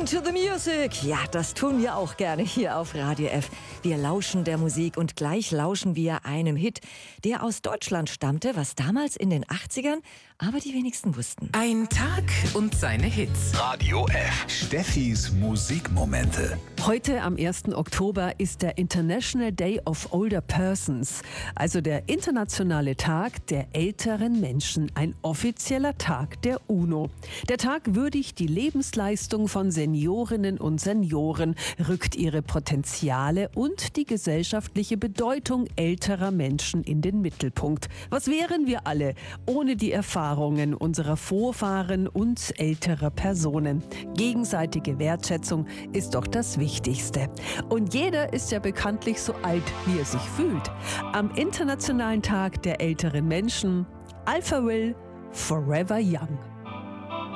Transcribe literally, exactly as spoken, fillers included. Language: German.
to the music. Ja, das tun wir auch gerne hier auf Radio F. Wir lauschen der Musik und gleich lauschen wir einem Hit, der aus Deutschland stammte, was damals in den achtzigern, aber die wenigsten wussten. Ein Tag und seine Hits. Radio F. Steffis Musikmomente. Heute am ersten Oktober ist der International Day of Older Persons, also der internationale Tag der älteren Menschen, ein offizieller Tag der UNO. Der Tag würdigt die Lebensleistung von Seniorinnen und Senioren, rückt ihre Potenziale und die gesellschaftliche Bedeutung älterer Menschen in den Mittelpunkt. Was wären wir alle ohne die Erfahrungen unserer Vorfahren und älterer Personen? Gegenseitige Wertschätzung ist doch das Wichtigste. Und jeder ist ja bekanntlich so alt, wie er sich fühlt. Am Internationalen Tag der älteren Menschen, Alphaville, Forever Young.